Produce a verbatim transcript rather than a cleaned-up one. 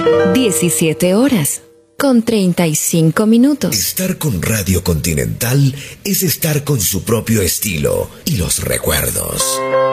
diecisiete horas con treinta y cinco minutos. Estar con Radio Continental es estar con su propio estilo y los recuerdos.